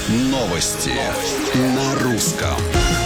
Новости на русском.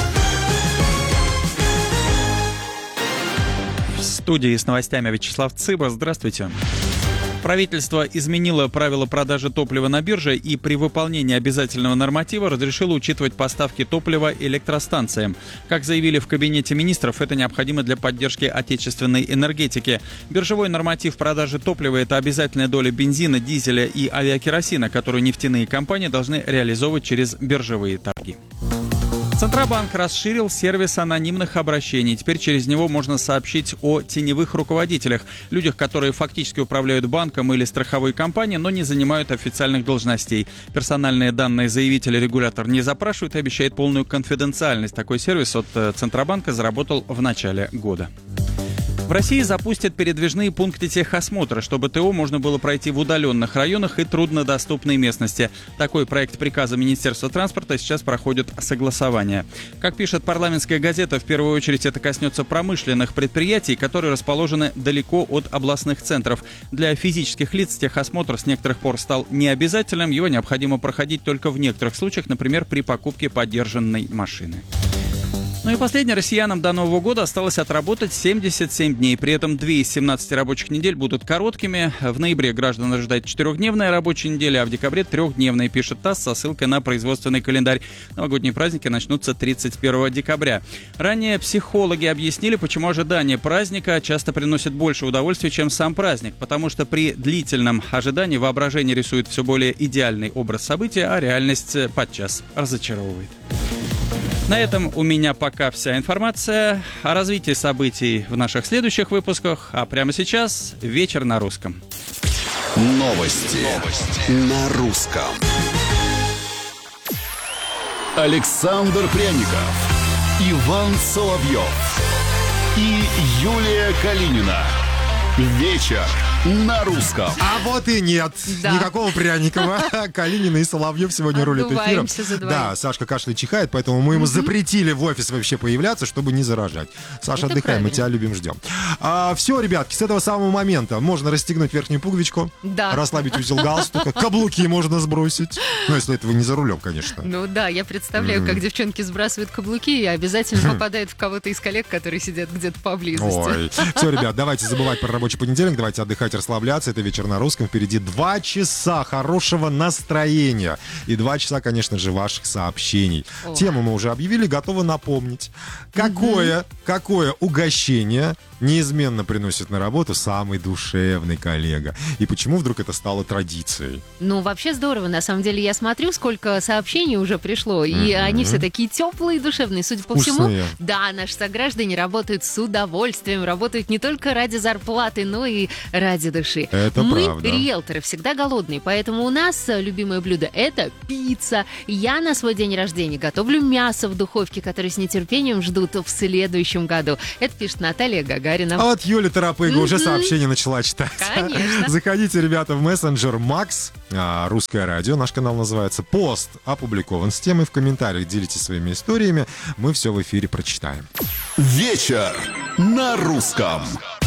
В студии с новостями Вячеслав Цыбра. Здравствуйте. Правительство изменило правила продажи топлива на бирже и при выполнении обязательного норматива разрешило учитывать поставки топлива электростанциям. Как заявили в Кабинете министров, это необходимо для поддержки отечественной энергетики. Биржевой норматив продажи топлива – это обязательная доля бензина, дизеля и авиакеросина, которую нефтяные компании должны реализовывать через биржевые торги. Центробанк расширил сервис анонимных обращений. Теперь через него можно сообщить о теневых руководителях, людях, которые фактически управляют банком или страховой компанией, но не занимают официальных должностей. Персональные данные заявителя регулятор не запрашивает и обещает полную конфиденциальность. Такой сервис от Центробанка заработал в начале года. В России запустят передвижные пункты техосмотра, чтобы ТО можно было пройти в удаленных районах и труднодоступной местности. Такой проект приказа Министерства транспорта сейчас проходит согласование. Как пишет парламентская газета, в первую очередь это коснется промышленных предприятий, которые расположены далеко от областных центров. Для физических лиц техосмотр с некоторых пор стал необязательным. Его необходимо проходить только в некоторых случаях, например, при покупке подержанной машины. Ну и последнее. Россиянам до Нового года осталось отработать 77 дней. При этом 2 из 17 рабочих недель будут короткими. В ноябре граждан ожидает 4-дневная рабочая неделя, а в декабре 3-дневная, пишет ТАСС со ссылкой на производственный календарь. Новогодние праздники начнутся 31 декабря. Ранее психологи объяснили, почему ожидание праздника часто приносит больше удовольствия, чем сам праздник. Потому что при длительном ожидании воображение рисует все более идеальный образ события, а реальность подчас разочаровывает. На этом у меня пока вся информация. О развитии событий в наших следующих выпусках. А прямо сейчас вечер на русском. Новости на русском. Александр Пряников, Иван Соловьев и Юлия Калинина. Вечер на русском. А вот и нет. Да. Никакого Пряникова. Калинина и Соловьев сегодня рулят эфиром. Да, Сашка кашляет, чихает, поэтому мы ему запретили в офис вообще появляться, чтобы не заражать. Саша, Это отдыхай, мы правильно. тебя любим, ждем. Все, ребятки, с этого самого момента можно расстегнуть верхнюю пуговичку, Да. расслабить узел галстука, каблуки можно сбросить. Ну, если это вы не за рулем, конечно. Ну да, я представляю, как девчонки сбрасывают каблуки и обязательно попадают в кого-то из коллег, которые сидят где-то поблизости. Ой. Все, ребят, давайте забывать про рабочий понедельник, давайте отдыхать, расслабляться. Это вечер на русском. Впереди 2 часа хорошего настроения. И 2 часа, конечно же, ваших сообщений. О. Тему мы уже объявили, готовы напомнить. Какое угощение неизменно приносит на работу самый душевный коллега? И почему вдруг это стало традицией? Ну, вообще здорово. На самом деле, я смотрю, сколько сообщений уже пришло, и они все такие теплые и душевные. Судя по всему, Вкусные. да, наши сограждане работают с удовольствием, работают не только ради зарплаты, но и ради души. Это Мы, правда. риэлторы, всегда голодные, поэтому у нас любимое блюдо — это пицца. Я на свой день рождения готовлю мясо в духовке, которое с нетерпением ждут в следующем году. Это пишет Наталья Гагарина. А вот Юля Торопыга уже сообщение начала читать. Конечно. Заходите, ребята, в мессенджер Макс, Русское радио, наш канал называется. Пост опубликован с темой. В комментариях делитесь своими историями. Мы все в эфире прочитаем. Вечер на русском.